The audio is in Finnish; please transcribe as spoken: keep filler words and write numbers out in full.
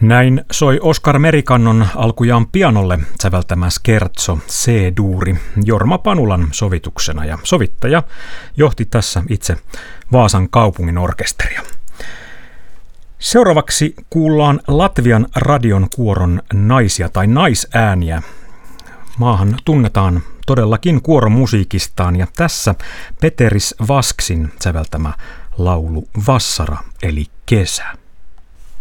Näin soi Oskar Merikannon alkujaan pianolle säveltämä scherzo C-duuri Jorma Panulan sovituksena, ja sovittaja johti tässä itse Vaasan kaupungin orkesteria. Seuraavaksi kuullaan Latvian radion kuoron naisia tai naisääniä. Maahan tunnetaan todellakin kuoromusiikistaan, ja tässä Peteris Vasksin säveltämä laulu Vassara eli kesä.